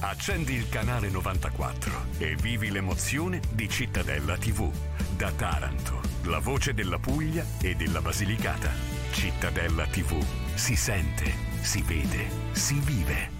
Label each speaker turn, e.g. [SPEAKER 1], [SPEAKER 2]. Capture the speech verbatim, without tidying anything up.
[SPEAKER 1] Accendi il canale novantaquattro e vivi l'emozione di Cittadella tivù. Da Taranto, la voce della Puglia e della Basilicata. Cittadella tivù. Si sente, si vede, si vive.